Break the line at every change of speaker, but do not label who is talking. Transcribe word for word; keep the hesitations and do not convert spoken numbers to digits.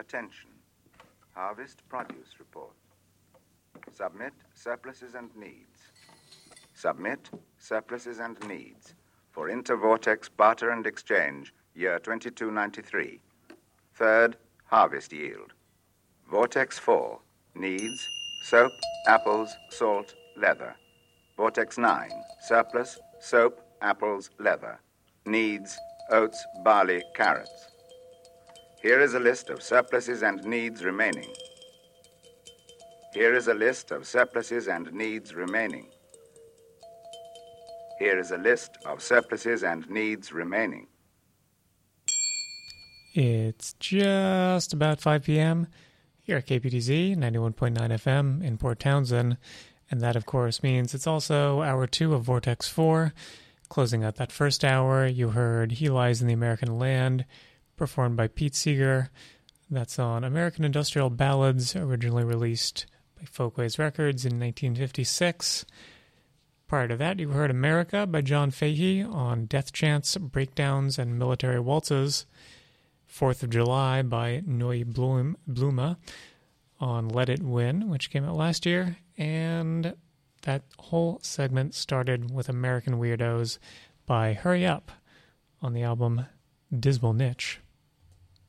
Attention. Harvest Produce Report. Submit surpluses and needs. Submit surpluses and needs for Intervortex Barter and Exchange, year twenty-two ninety-three. Third, harvest yield. Vortex four, needs, soap, apples, salt, leather. Vortex nine, surplus, soap, apples, leather. Needs, oats, barley, carrots. Here is a list of surpluses and needs remaining. Here is a list of surpluses and needs remaining. Here is a list of surpluses and needs remaining.
It's just about five p.m. here at K P T Z ninety-one point nine F M in Port Townsend, and that, of course, means it's also hour two of Vortex four. Closing out that first hour, you heard He Lies in the American Land, performed by Pete Seeger. That's on American Industrial Ballads, originally released by Folkways Records in nineteen fifty-six. Prior to that, you heard America by John Fahey on Death Chants, Breakdowns, and Military Waltzes. Fourth of July by Noy Blum, Bluma on Let It Win, which came out last year. And that whole segment started with American Weirdos by Hurry Up on the album Dismal Niche.